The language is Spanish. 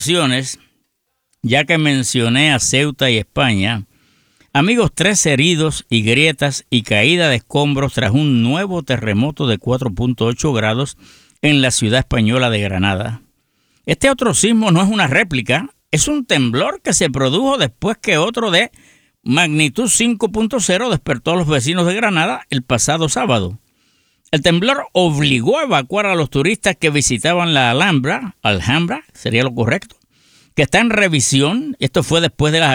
Ya que mencioné a Ceuta y España, amigos, 3 heridos y grietas y caída de escombros tras un nuevo terremoto de 4.8 grados en la ciudad española de Granada. Este otro sismo no es una réplica, es un temblor que se produjo después que otro de magnitud 5.0 despertó a los vecinos de Granada el pasado sábado. El temblor obligó a evacuar a los turistas que visitaban la Alhambra sería lo correcto, que está en revisión. Esto fue después de las